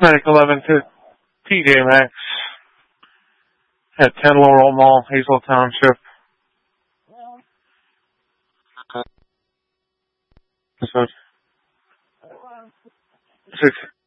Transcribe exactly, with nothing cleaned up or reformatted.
Medic eleven to T J Maxx at ten Laurel Mall, Hazel Township. So, six.